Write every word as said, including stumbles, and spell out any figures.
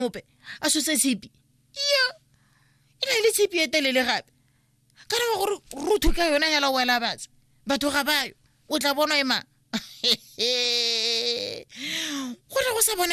mope a sotse tshipi ya ina le tshipi e telele gape ka re gore ruthu ka yona ya la wela batse batho ga bayo o tla bona ema go re go sa bona